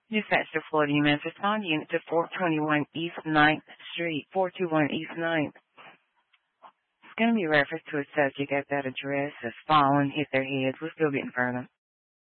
Dispatcher Florida Humans respond unit to 421 East 9th Street, 421 East 9th. It's going to be reference to a subject at that address. Has fallen, hit their heads. We're still getting further.